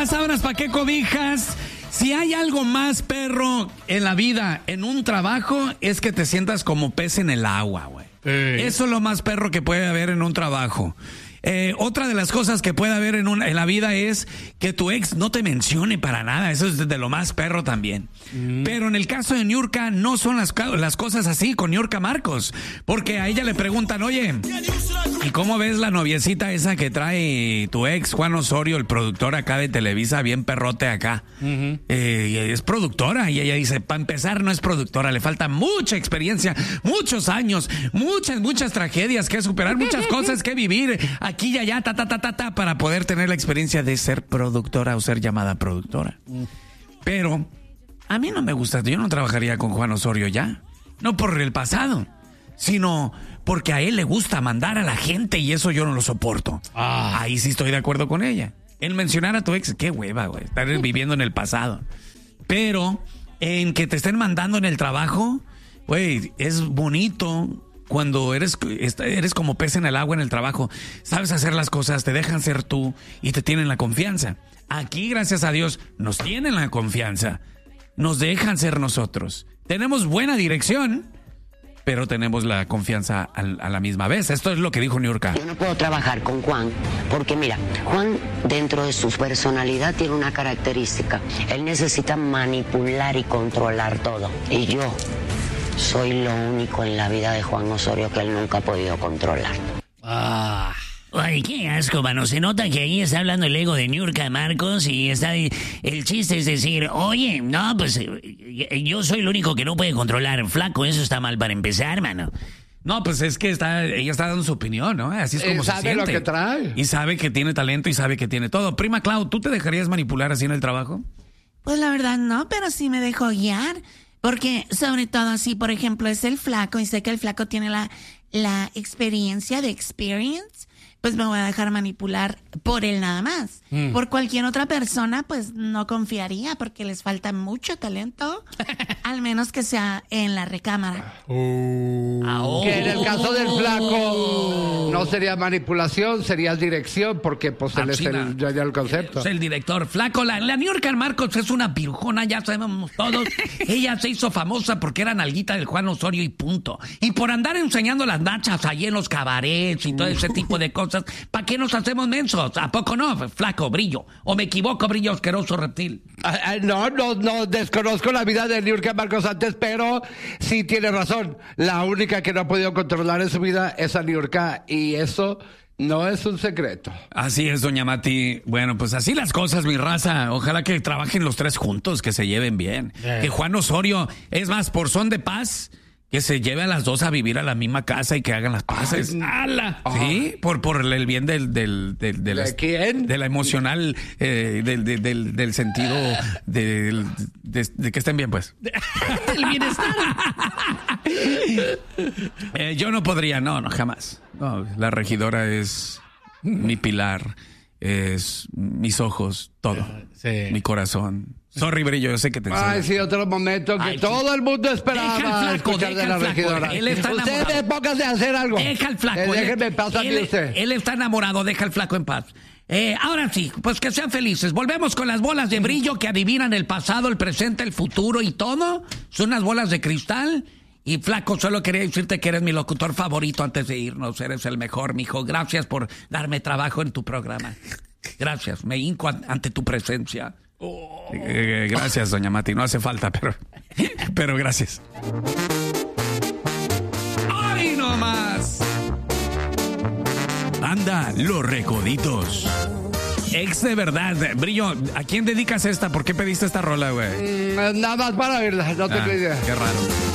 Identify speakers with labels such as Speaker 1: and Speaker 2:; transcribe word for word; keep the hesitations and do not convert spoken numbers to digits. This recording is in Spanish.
Speaker 1: las sábanas, ¿para qué cobijas? Si hay algo más perro en la vida, en un trabajo, es que te sientas como pez en el agua, güey. Eso es lo más perro que puede haber en un trabajo. Eh, otra de las cosas que puede haber en, una, en la vida es que tu ex no te mencione para nada. Eso es de lo más perro también. Mm. Pero en el caso de Niurka no son las, las cosas así con Niurka Marcos. Porque a ella le preguntan, oye, ¿y cómo ves la noviecita esa que trae tu ex, Juan Osorio, el productor acá de Televisa, bien perrote acá? Uh-huh. Eh, es productora. Y ella dice, para empezar no es productora, le falta mucha experiencia, muchos años, muchas, muchas tragedias que superar, muchas cosas que vivir. Aquí y allá, ta, ta, ta, ta, ta, para poder tener la experiencia de ser productora o ser llamada productora. Pero a mí no me gusta, yo no trabajaría con Juan Osorio ya. No por el pasado, sino porque a él le gusta mandar a la gente y eso yo no lo soporto. Ah. Ahí sí estoy de acuerdo con ella. El mencionar a tu ex, qué hueva, güey, estar viviendo en el pasado. Pero en que te estén mandando en el trabajo, güey, es bonito. Cuando eres, eres como pez en el agua en el trabajo, sabes hacer las cosas, te dejan ser tú y te tienen la confianza. Aquí, gracias a Dios, nos tienen la confianza. Nos dejan ser nosotros. Tenemos buena dirección, pero tenemos la confianza a, a la misma vez. Esto es lo que dijo Niurka.
Speaker 2: Yo no puedo trabajar con Juan, porque mira, Juan dentro de su personalidad tiene una característica. Él necesita manipular y controlar todo. Y yo soy lo único en la vida de Juan Osorio que él nunca ha podido controlar.
Speaker 3: Ah. Ay, qué asco, mano. Se nota que ahí está hablando el ego de Niurka Marcos y está... El chiste es decir, oye, no, pues yo soy el único que no puede controlar. Flaco, eso está mal para empezar, mano.
Speaker 1: No, pues es que está, ella está dando su opinión, ¿no? Así es como se siente.
Speaker 4: Sabe lo que trae.
Speaker 1: Y sabe que tiene talento y sabe que tiene todo. Prima Clau, ¿tú te dejarías manipular así en el trabajo?
Speaker 5: Pues la verdad no, pero sí me dejo guiar. Porque sobre todo así, por ejemplo, es el flaco y sé que el flaco tiene la, la experiencia de experience, pues me voy a dejar manipular por él nada más. Mm. Por cualquier otra persona, pues no confiaría porque les falta mucho talento, al menos que sea en la recámara.
Speaker 4: Oh. Oh. Que en el caso del flaco no sería manipulación, sería dirección, porque pues él es el, ya, ya el concepto.
Speaker 1: Es el director. Flaco, la, la Niurka Marcos es una pirujona, ya sabemos todos. Ella se hizo famosa porque era nalguita del Juan Osorio y punto. Y por andar enseñando las nachas ahí en los cabarets y todo ese tipo de cosas, ¿para qué nos hacemos mensos? ¿A poco no? Flaco, brillo. ¿O me equivoco, brillo asqueroso reptil?
Speaker 4: Ah, ah, no, no, no desconozco la vida de Niurka Marcos antes, pero sí tiene razón. La única que no ha podido controlar en su vida es a Niurka y eso no es un secreto.
Speaker 1: Así es, doña Mati. Bueno, pues así las cosas, mi raza. Ojalá que trabajen los tres juntos, que se lleven bien. Yeah. Que Juan Osorio, es más, por son de paz, que se lleve a las dos a vivir a la misma casa y que hagan las paces. ¡Hala! Sí, por, por el bien del... del, del, del
Speaker 4: ¿De quién?
Speaker 1: De la emocional, eh, del, del, del, del sentido del, de, de que estén bien, pues.
Speaker 5: Del bienestar.
Speaker 1: eh, yo no podría, no, no, jamás. No, la regidora es mi pilar, es mis ojos, todo. Sí. Mi corazón. Sorry, brillo, yo sé que te
Speaker 4: Ay, sí, otro momento que Ay, todo el mundo esperaba deja el flaco, escuchar de la regidora.
Speaker 1: Él está enamorado.
Speaker 4: Ustedes pónganse a hacer algo.
Speaker 1: Deja el flaco.
Speaker 4: Eh, déjenme en paz a usted.
Speaker 1: Él está enamorado, deja el flaco en paz. Eh, ahora sí, pues que sean felices. Volvemos con las bolas de brillo que adivinan el pasado, el presente, el futuro y todo. Son unas bolas de cristal. Y flaco, solo quería decirte que eres mi locutor favorito antes de irnos. Eres el mejor, mijo. Gracias por darme trabajo en tu programa. Gracias, me hinco ante tu presencia. Oh. Eh, gracias, doña Mati. No hace falta, pero, pero gracias. ¡Ay, no más! Anda, los recoditos. Ex de verdad. Brillo, ¿a quién dedicas esta? ¿Por qué pediste esta rola, güey?
Speaker 4: Mm, nada más para verla, no tengo ah, idea.
Speaker 1: Qué raro.